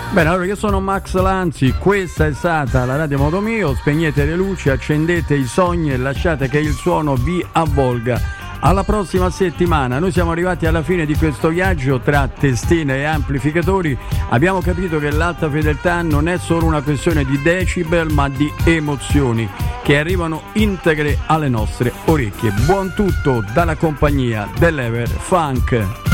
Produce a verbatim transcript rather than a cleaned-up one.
Bene, allora io sono Max Lanzi, questa è stata la Radio Modo Mio. Spegnete le luci, accendete i sogni e lasciate che il suono vi avvolga. Alla prossima settimana. Noi siamo arrivati alla fine di questo viaggio tra testine e amplificatori. Abbiamo capito che l'alta fedeltà non è solo una questione di decibel, ma di emozioni che arrivano integre alle nostre orecchie. Buon tutto dalla compagnia dell'Ever Funk.